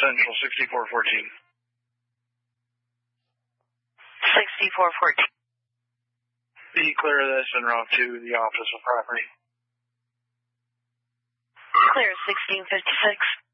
Central 6414. 6414. Be clear of this and route to the office of property. Clear 1656.